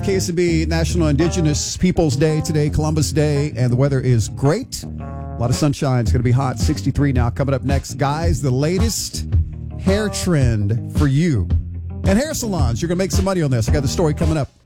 KSB National Indigenous Peoples Day today, Columbus Day, and the weather is great. A lot of sunshine. It's going to be hot. 63 now. Coming up next, guys, the latest hair trend for you. And hair salons. You're going to make some money on this. I got the story coming up.